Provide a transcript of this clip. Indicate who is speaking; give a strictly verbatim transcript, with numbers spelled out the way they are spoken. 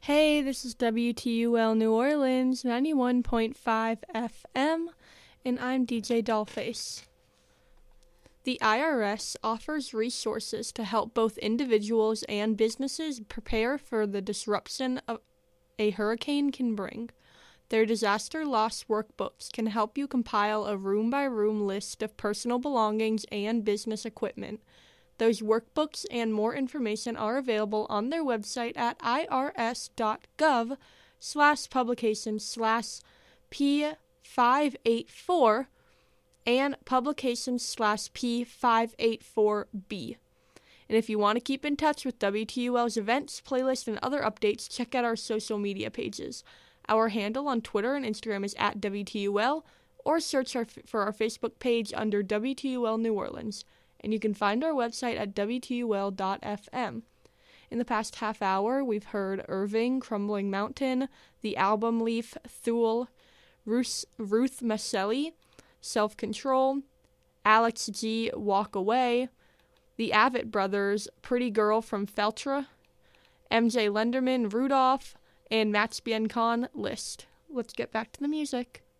Speaker 1: Hey, this is W T U L New Orleans, ninety-one point five F M, and I'm D J Dollface. The I R S offers resources to help both individuals and businesses prepare for the disruption of a hurricane can bring. Their disaster loss workbooks can help you compile a room-by-room list of personal belongings and business equipment. Those workbooks and more information are available on their website at irs.gov slash publication slash P584 and publication slash P584B. And if you want to keep in touch with W T U L's events, playlists, and other updates, check out our social media pages. Our handle on Twitter and Instagram is at W T U L, or search our, for our Facebook page under W T U L New Orleans. And you can find our website at W T U L dot F M. In the past half hour, we've heard Irving, Crumbling Mountain, The Album Leaf, Thule, Ruth, Ruth Maselli, Self-Control, Alex G, Walk Away, The Avett Brothers, Pretty Girl from Feltra, M J Lenderman, Rudolph, and Max Biancon, List. Let's get back to the music.